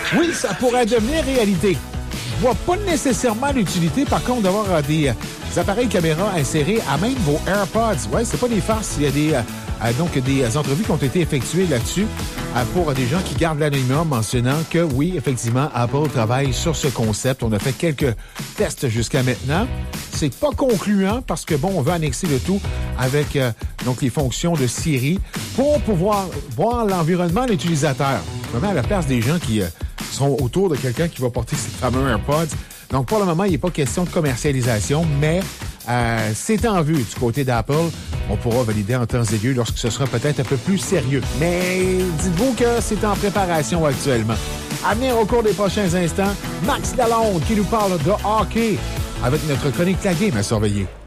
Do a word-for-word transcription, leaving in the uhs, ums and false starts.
Oui, ça pourrait devenir réalité. Je vois pas nécessairement l'utilité, par contre, d'avoir euh, des, euh, des appareils caméra insérés à même vos AirPods. Ouais, c'est pas des farces. Il y a des, euh, euh, donc des euh, entrevues qui ont été effectuées là-dessus euh, pour euh, des gens qui gardent l'anonymat, mentionnant que oui, effectivement, Apple travaille sur ce concept. On a fait quelques tests jusqu'à maintenant. C'est pas concluant parce que, bon, on veut annexer le tout avec euh, donc les fonctions de Siri pour pouvoir voir l'environnement de l'utilisateur. Vraiment à la place des gens qui... Euh, seront autour de quelqu'un qui va porter ces fameux AirPods. Donc, pour le moment, il n'est pas question de commercialisation, mais euh, c'est en vue du côté d'Apple. On pourra valider en temps et lieu lorsque ce sera peut-être un peu plus sérieux. Mais dites-vous que c'est en préparation actuellement. À venir au cours des prochains instants, Max Lalonde qui nous parle de hockey avec notre chronique La Game à surveiller.